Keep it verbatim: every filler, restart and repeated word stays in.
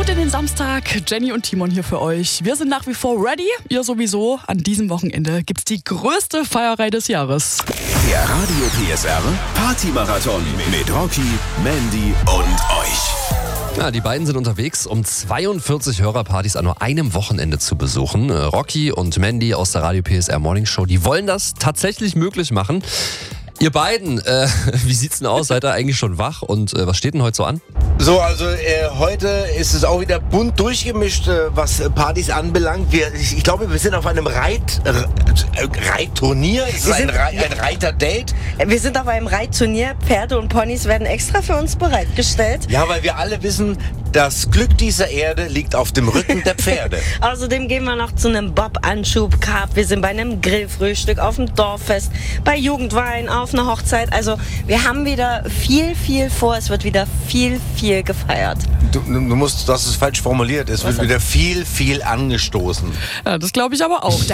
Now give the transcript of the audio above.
in den Samstag. Jenny und Timon hier für euch. Wir sind nach wie vor ready. Ihr sowieso. An diesem Wochenende gibt's die größte Feierei des Jahres. Der Radio P S R Party-Marathon mit Rocky, Mandy und euch. Ja, die beiden sind unterwegs, um zweiundvierzig Hörerpartys an nur einem Wochenende zu besuchen. Rocky und Mandy aus der Radio P S R Morning Show, die wollen das tatsächlich möglich machen. Ihr beiden, äh, wie sieht's denn aus? Seid ihr eigentlich schon wach? Und äh, was steht denn heute so an? So, also äh, heute ist es auch wieder bunt durchgemischt, äh, was äh, Partys anbelangt. Wir, ich, ich glaube, wir sind auf einem Reit, äh, Reitturnier. Ist es ein, Rei- ein Reiterdate? Wir sind auf einem Reitturnier. Pferde und Ponys werden extra für uns bereitgestellt. Ja, weil wir alle wissen, das Glück dieser Erde liegt auf dem Rücken der Pferde. Außerdem gehen wir noch zu einem Bob-Anschub-Cup. Wir sind bei einem Grillfrühstück, auf dem Dorffest, bei Jugendwein, auf einer Hochzeit. Also wir haben wieder viel, viel vor. Es wird wieder viel, viel gefeiert. Du, du musst, das ist falsch formuliert. Es Was wird wieder viel, viel angestoßen. Ja, das glaube ich aber auch.